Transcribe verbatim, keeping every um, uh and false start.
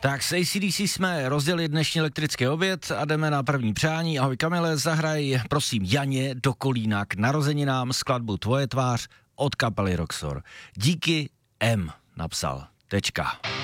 Tak s A C D C jsme rozdělili dnešní elektrický oběd a jdeme na první přání. Ahoj Kamile, zahraj prosím Janě do Kolína k narozeninám skladbu Tvoje tvář od kapely Roxor. Díky M napsal. Tečka.